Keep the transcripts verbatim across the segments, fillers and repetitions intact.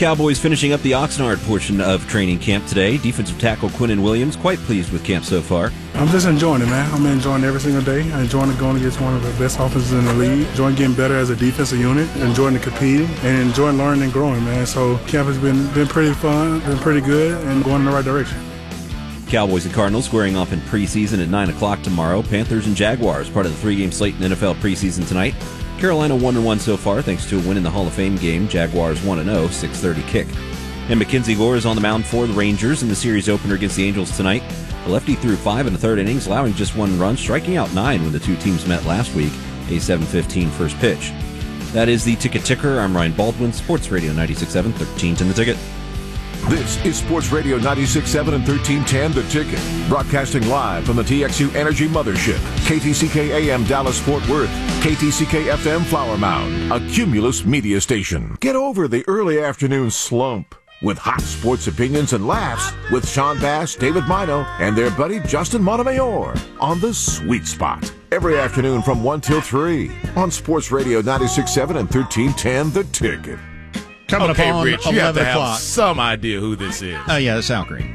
Cowboys finishing up the Oxnard portion of training camp today. Defensive tackle Quinnen Williams quite pleased with camp so far. I'm just enjoying it, man. I'm enjoying every single day. I'm enjoying going against one of the best offenses in the league. Enjoying getting better as a defensive unit. Enjoying the competing and enjoying learning and growing, man. So camp has been been pretty fun, been pretty good, and going in the right direction. Cowboys and Cardinals squaring off in preseason at nine o'clock tomorrow. Panthers and Jaguars, part of the three-game slate in N F L preseason tonight. Carolina one and one so far thanks to a win in the Hall of Fame game. Jaguars one and oh, six thirty kick. And Mackenzie Gore is on the mound for the Rangers in the series opener against the Angels tonight. The lefty threw five in the third innings, allowing just one run, striking out nine when the two teams met last week. A seven fifteen first pitch. That is the Ticket Ticker. I'm Ryan Baldwin, Sports Radio ninety-six point seven, thirteen ten The Ticket. This is Sports Radio ninety-six point seven and thirteen ten The Ticket. Broadcasting live from the T X U Energy Mothership. K T C K A M Dallas Fort Worth. K T C K F M Flower Mound. A Cumulus media station. Get over the early afternoon slump with hot sports opinions and laughs with Sean Bass, David Mino, and their buddy Justin Montemayor on The Sweet Spot. Every afternoon from one till three on Sports Radio ninety-six point seven and thirteen ten The Ticket. Coming okay, up on Rich, you have to o'clock. have some idea who this is. Oh, yeah, that's Al Green.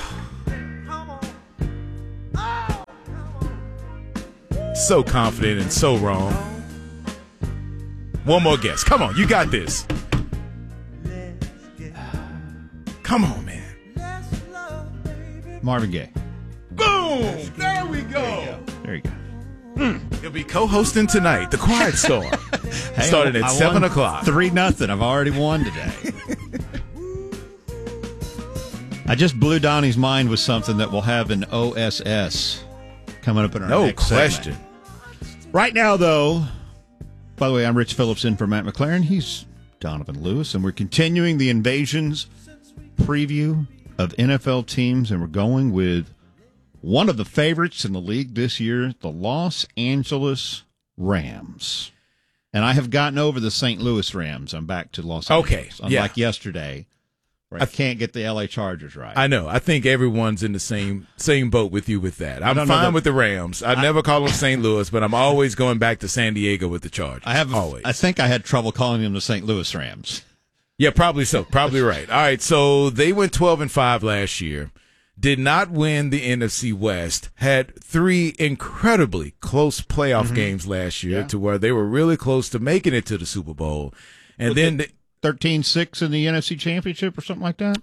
So confident and so wrong. One more guess. Come on, you got this. Come on, man. Marvin Gaye. Boom! There we go. There you go. Mm. He'll be co-hosting tonight, The Quiet Storm. Hey, Starting at I seven won o'clock. Three nothing. I've already won today. I just blew Donnie's mind with something that we'll have in O S S coming up in our No next question. segment. Right now, though, by the way, I'm Rich Phillips in for Matt McLaren. He's Donovan Lewis, and we're continuing the Invasions preview of N F L teams, and we're going with one of the favorites in the league this year, the Los Angeles Rams. And I have gotten over the Saint Louis Rams. I'm back to Los Angeles. Okay, Unlike yeah. yesterday, where I, I can't get the L A Chargers right. I know. I think everyone's in the same same boat with you with that. I'm fine the, with the Rams. I, I never call them Saint Louis, but I'm always going back to San Diego with the Chargers. I have always. I think I had trouble calling them the Saint Louis Rams. Yeah, probably so. Probably right. All right, so they went twelve and five last year. Did not win the N F C West. Had three incredibly close playoff mm-hmm. games last year yeah. to where they were really close to making it to the Super Bowl. And Was then thirteen six in the N F C Championship or something like that?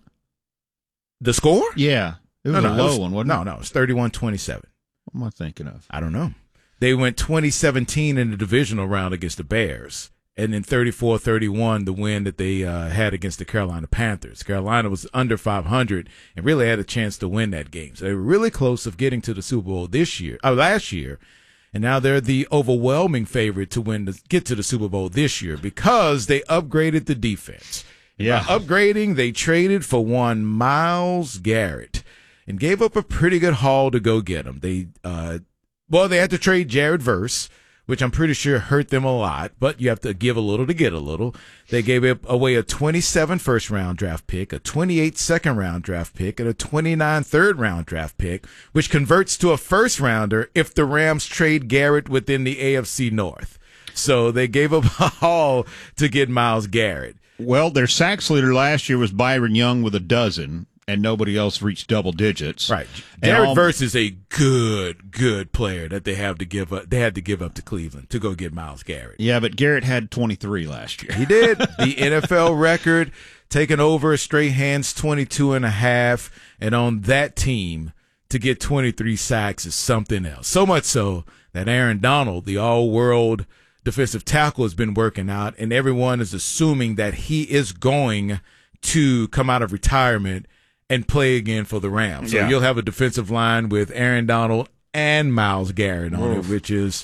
The score? Yeah. It was no, a no, low it was, one, wasn't no, it? No, no. It was thirty-one twenty-seven. What am I thinking of? I don't know. They went twenty seventeen in the divisional round against the Bears. And then thirty-four thirty-one, the win that they uh, had against the Carolina Panthers. Carolina was under five hundred and really had a chance to win that game. So they were really close of getting to the Super Bowl this year, uh, last year. And now they're the overwhelming favorite to win, the, get to the Super Bowl this year because they upgraded the defense. Yeah. By upgrading, they traded for one Myles Garrett and gave up a pretty good haul to go get him. They, uh, well, they had to trade Jared Verse, which I'm pretty sure hurt them a lot, but you have to give a little to get a little. They gave away a twenty-seven first-round draft pick, a twenty-eight second-round draft pick, and a twenty-nine third-round draft pick, which converts to a first-rounder if the Rams trade Garrett within the A F C North. So they gave up a haul to get Myles Garrett. Well, their sacks leader last year was Byron Young with a dozen, and nobody else reached double digits. Right. Jared Verse is a good, good player that they have to give up. They had to give up to Cleveland to go get Myles Garrett. Yeah, but Garrett had twenty-three last year. He did. The N F L record, taking over straight hands, twenty-two and a half, and on that team to get twenty-three sacks is something else. So much so that Aaron Donald, the all-world defensive tackle, has been working out, and everyone is assuming that he is going to come out of retirement and play again for the Rams. So yeah. you'll have a defensive line with Aaron Donald and Myles Garrett on Oof. it, which is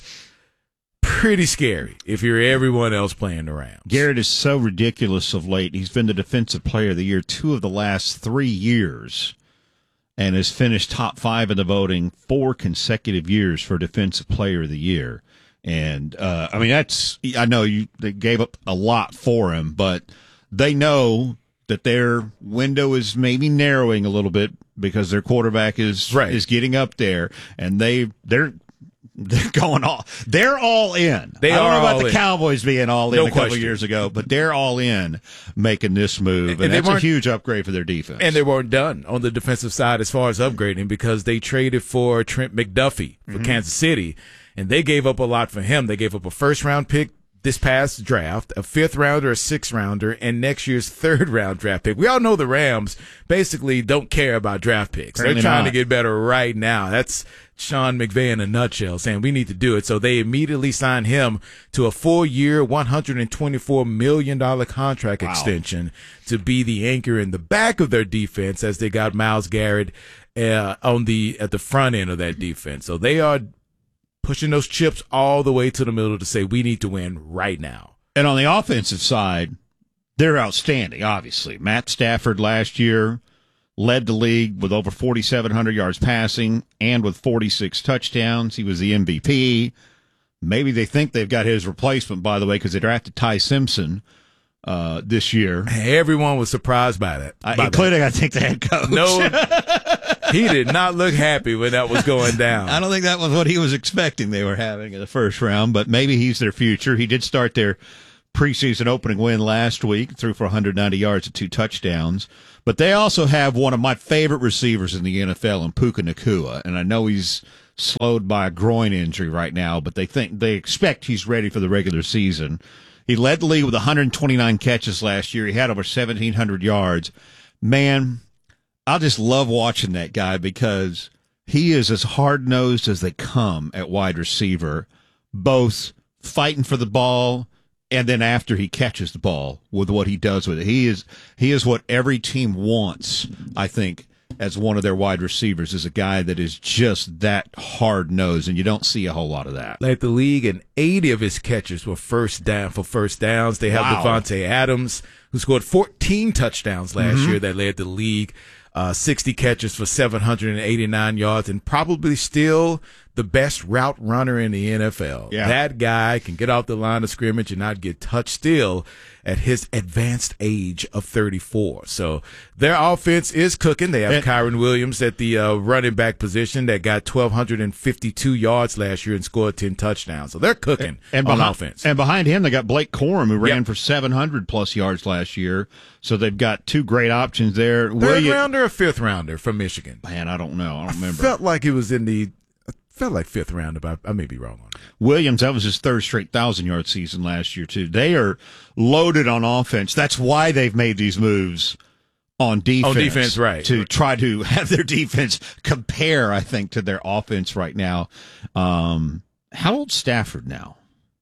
pretty scary if you're everyone else playing the Rams. Garrett is so ridiculous of late. He's been the defensive player of the year two of the last three years and has finished top five in the voting four consecutive years for defensive player of the year. And, uh, I mean, that's, I know you, they gave up a lot for him, but they know that their window is maybe narrowing a little bit because their quarterback is right. is getting up there, and they they're they're going all. They're all in. They I don't are know about all the in. Cowboys being all in No a couple question. years ago, but they're all in making this move, and, And they that's a weren't- huge upgrade for their defense. And they weren't done on the defensive side as far as upgrading because they traded for Trent McDuffie for Mm-hmm. Kansas City, and they gave up a lot for him. They gave up a first-round pick this past draft, a fifth rounder, a sixth rounder, and next year's third round draft pick. We all know the Rams basically don't care about draft picks. Apparently They're trying not. to get better right now. That's Sean McVay in a nutshell, saying we need to do it. So they immediately signed him to a four-year, one hundred twenty-four million dollars contract Wow. extension to be the anchor in the back of their defense as they got Myles Garrett uh, on the at the front end of that defense. So they are pushing those chips all the way to the middle to say we need to win right now. And on the offensive side, they're outstanding, obviously. Matt Stafford last year led the league with over forty-seven hundred yards passing and with forty-six touchdowns. He was the M V P. Maybe they think they've got his replacement, by the way, because they drafted Ty Simpson uh, this year. Everyone was surprised by that. Uh, by including, I think, the head coach. that. No, he did not look happy when that was going down. I don't think that was what he was expecting they were having in the first round, but maybe he's their future. He did start their preseason opening win last week, threw for one hundred ninety yards and two touchdowns. But they also have one of my favorite receivers in the N F L, in Puka Nacua, and I know he's slowed by a groin injury right now, but they think they expect he's ready for the regular season. He led the league with one hundred twenty-nine catches last year. He had over seventeen hundred yards. Man, I just love watching that guy because he is as hard-nosed as they come at wide receiver, both fighting for the ball and then after he catches the ball with what he does with it. He is he is what every team wants, I think, as one of their wide receivers, is a guy that is just that hard-nosed, and you don't see a whole lot of that. Led the league, and eighty of his catches were first down for first downs. They have Wow. Devontae Adams, who scored fourteen touchdowns last Mm-hmm. year that led the league. Uh, sixty catches for seven hundred eighty-nine yards, and probably still the best route runner in the N F L. Yeah. That guy can get off the line of scrimmage and not get touched still at his advanced age of thirty-four. So their offense is cooking. They have And- Kyron Williams at the uh, running back position that got one thousand two hundred fifty-two yards last year and scored ten touchdowns. So they're cooking And on behind, offense. and behind him, they got Blake Corum, who ran Yep. for seven hundred plus yards last year. So they've got two great options there. Third William- rounder or fifth rounder from Michigan? Man, I don't know. I don't remember. Felt like it was in the I felt like fifth round, but I, I may be wrong on it. Williams, that was his third straight thousand-yard season last year, too. They are loaded on offense. That's why they've made these moves on defense. On defense, right. To try to have their defense compare, I think, to their offense right now. Um, how old's Stafford now?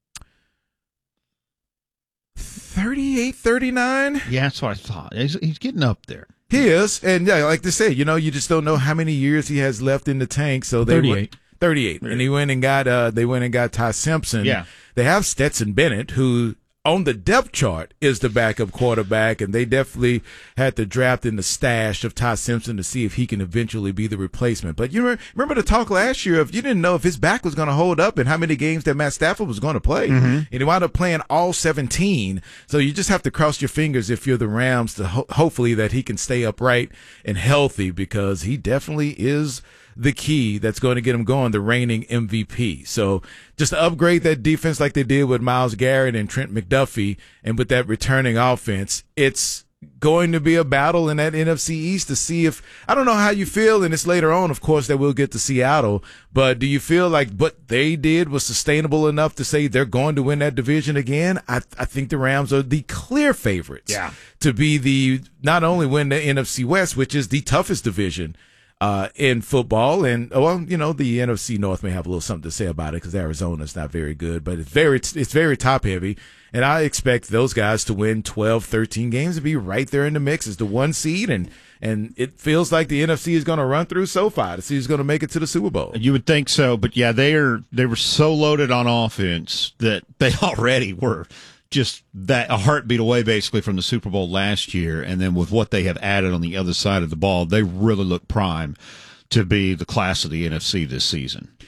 thirty-eight, thirty-nine? Yeah, that's what I thought. He's, he's getting up there. He is. And yeah, like they say, you know, you just don't know how many years he has left in the tank. So they thirty-eight. Went, thirty-eight. And he went and got uh they went and got Ty Simpson. Yeah. They have Stetson Bennett, who on the depth chart is the backup quarterback, and they definitely had to draft in the stash of Ty Simpson to see if he can eventually be the replacement. But you remember, remember the talk last year of you didn't know if his back was going to hold up and how many games that Matt Stafford was going to play. And he wound up playing all seventeen. So you just have to cross your fingers if you're the Rams to ho- hopefully that he can stay upright and healthy, because he definitely is the key that's going to get him going, the reigning M V P. So just to upgrade that defense like they did with Myles Garrett and Trent McDuffie, and with that returning offense, it's going to be a battle in that N F C East to see if, I don't know how you feel, and it's later on, of course, that we'll get to Seattle, but do you feel like what they did was sustainable enough to say they're going to win that division again? I, I think the Rams are the clear favorites Yeah. to be the, not only win the N F C West, which is the toughest division Uh, in football, and well, you know, the N F C North may have a little something to say about it because Arizona's not very good, but it's very it's very top heavy, and I expect those guys to win twelve, thirteen games and be right there in the mix as the one seed, and and it feels like the N F C is going to run through SoFi to see who's going to make it to the Super Bowl. You would think so, but yeah, they are they were so loaded on offense that they already were just that a heartbeat away basically from the Super Bowl last year, and then with what they have added on the other side of the ball, they really look prime to be the class of the N F C this season.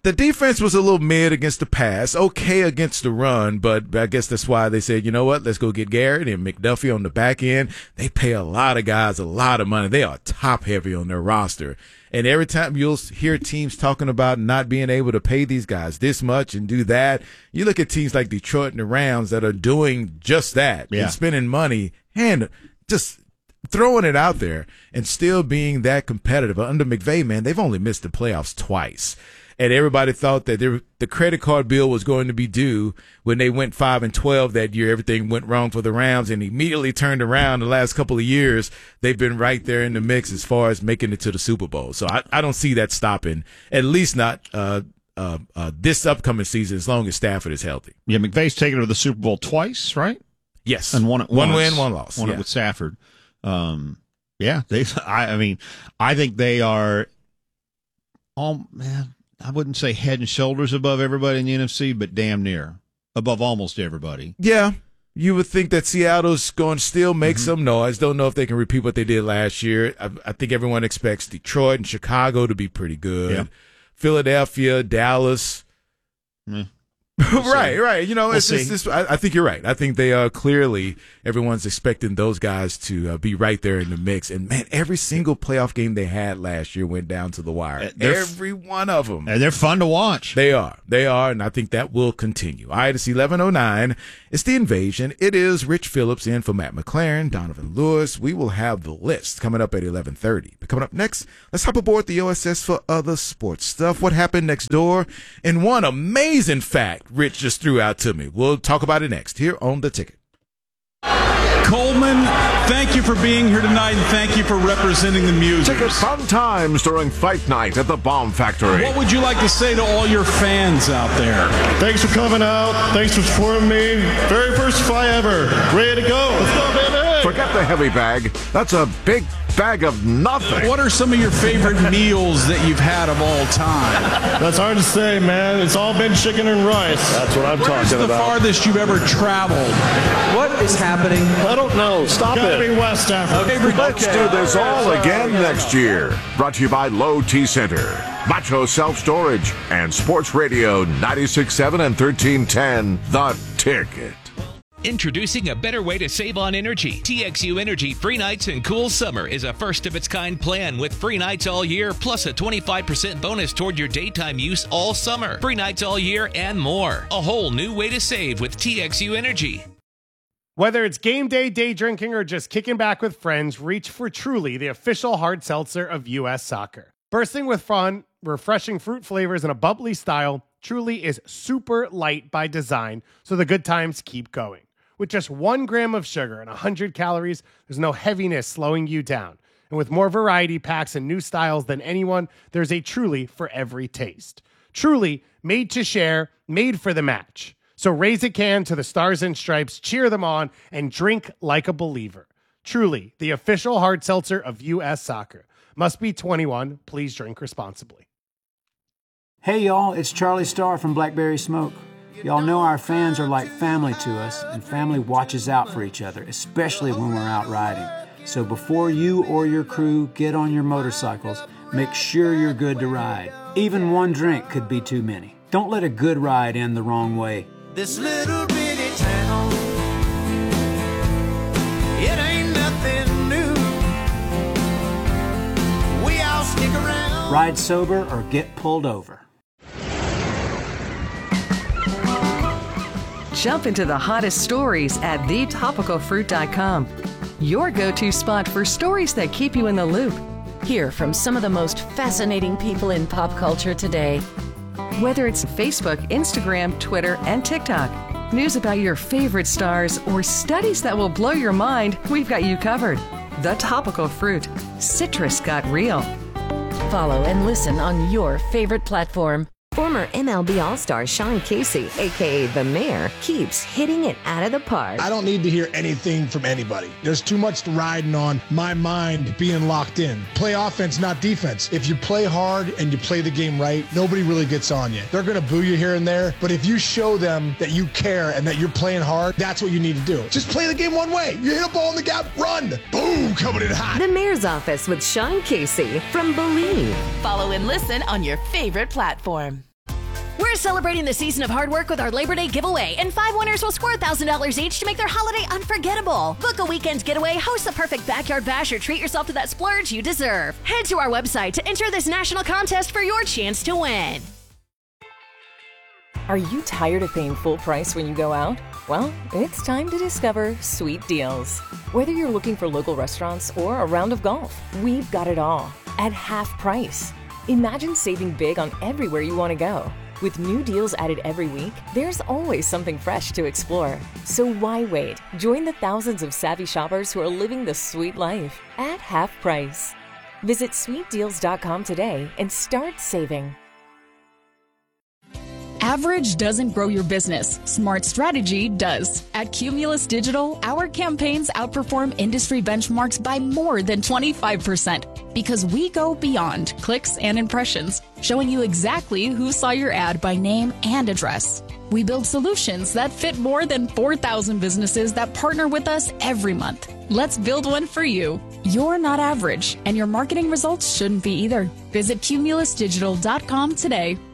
The defense was a little mid against the pass, okay against the run, but I guess that's why they said, you know what, let's go get Garrett and McDuffie on the back end. They pay a lot of guys a lot of money. They are top heavy on their roster. And every time you'll hear teams talking about not being able to pay these guys this much and do that, you look at teams like Detroit and the Rams that are doing just that yeah. and spending money and just throwing it out there and still being that competitive. Under McVay, man, they've only missed the playoffs twice. And everybody thought that there, the credit card bill was going to be due when they went five and twelve that year. Everything went wrong for the Rams and immediately turned around. The last couple of years, they've been right there in the mix as far as making it to the Super Bowl. So I, I don't see that stopping, at least not uh, uh, uh, this upcoming season, as long as Stafford is healthy. Yeah, McVay's taken it to the Super Bowl twice, right? Yes, and won it one once. win, one loss. Won yeah. it with Stafford. Um, yeah, they. I, I mean, I think they are. Oh man. I wouldn't say head and shoulders above everybody in the N F C, but damn near above almost everybody. Yeah, you would think that Seattle's going to still make Mm-hmm. some noise. Don't know if they can repeat what they did last year. I, I think everyone expects Detroit and Chicago to be pretty good. Yeah. Philadelphia, Dallas. Mm. right, right. You know, We'll it's, it's, it's, I, I think you're right. I think they are clearly, everyone's expecting those guys to uh, be right there in the mix. And, man, every single playoff game they had last year went down to the wire. They're, every one of them. And they're fun to watch. They are. They are, and I think that will continue. All right, it's eleven oh nine. It's The Invasion. It is Rich Phillips in for Matt McLaren, Donovan Lewis. We will have the list coming up at eleven thirty. But coming up next, let's hop aboard the O S S for other sports stuff. What happened next door? And one amazing fact Rich just threw out to me. We'll talk about it next here on The Ticket. Coleman, thank you for being here tonight, and thank you for representing the music. Ticket fun times during fight night at the Bomb Factory. What would you like to say to all your fans out there? Thanks for coming out. Thanks for supporting me. Very first fight ever. Ready to go. Let's go, baby. Forget the heavy bag. That's a big bag of nothing. What are some of your favorite meals that you've had of all time? That's hard to say, man. It's all been chicken and rice. That's what I'm Where's talking the about. farthest you've ever traveled? What is happening? I don't know. Stop Gotta it. Be West Africa. Okay, Let's do this all again next year. Brought to you by Low T Center, Macho Self Storage, and Sports Radio ninety-six point seven and thirteen ten, The Ticket. Introducing a better way to save on energy. T X U Energy Free Nights and Cool Summer is a first-of-its-kind plan with free nights all year, plus a twenty-five percent bonus toward your daytime use all summer. Free nights all year and more. A whole new way to save with T X U Energy. Whether it's game day, day drinking, or just kicking back with friends, reach for Truly, the official hard seltzer of U S Soccer. Bursting with fun, refreshing fruit flavors, and a bubbly style, Truly is super light by design, so the good times keep going. With just one gram of sugar and one hundred calories, there's no heaviness slowing you down. And with more variety packs and new styles than anyone, there's a Truly for every taste. Truly, made to share, made for the match. So raise a can to the Stars and Stripes, cheer them on, and drink like a believer. Truly, the official hard seltzer of U S Soccer. Must be twenty-one. Please drink responsibly. Hey, y'all, it's Charlie Starr from Blackberry Smoke. Y'all know our fans are like family to us, and family watches out for each other, especially when we're out riding. So before you or your crew get on your motorcycles, make sure you're good to ride. Even one drink could be too many. Don't let a good ride end the wrong way. This little bitty town, it ain't nothing new. We all stick around. Ride sober or get pulled over. Jump into the hottest stories at the topical fruit dot com. Your go-to spot for stories that keep you in the loop. Hear from some of the most fascinating people in pop culture today. Whether it's Facebook, Instagram, Twitter, and TikTok, news about your favorite stars, or studies that will blow your mind, we've got you covered. The Topical Fruit. Citrus got real. Follow and listen on your favorite platform. Former M L B All-Star Sean Casey, a k a. The Mayor, keeps hitting it out of the park. I don't need to hear anything from anybody. There's too much riding on my mind being locked in. Play offense, not defense. If you play hard and you play the game right, nobody really gets on you. They're going to boo you here and there, but if you show them that you care and that you're playing hard, that's what you need to do. Just play the game one way. You hit a ball in the gap, run. Boom, coming in hot. The Mayor's Office with Sean Casey from Believe. Follow and listen on your favorite platform. We're celebrating the season of hard work with our Labor Day giveaway, and five winners will score one thousand dollars each to make their holiday unforgettable. Book a weekend getaway, host the perfect backyard bash, or treat yourself to that splurge you deserve. Head to our website to enter this national contest for your chance to win. Are you tired of paying full price when you go out? Well, it's time to discover Sweet Deals. Whether you're looking for local restaurants or a round of golf, we've got it all at half price. Imagine saving big on everywhere you want to go. With new deals added every week, there's always something fresh to explore. So why wait? Join the thousands of savvy shoppers who are living the sweet life at half price. Visit sweet deals dot com today and start saving. Average doesn't grow your business. Smart strategy does. At Cumulus Digital, our campaigns outperform industry benchmarks by more than twenty-five percent because we go beyond clicks and impressions, showing you exactly who saw your ad by name and address. We build solutions that fit more than four thousand businesses that partner with us every month. Let's build one for you. You're not average, and your marketing results shouldn't be either. Visit cumulus digital dot com today.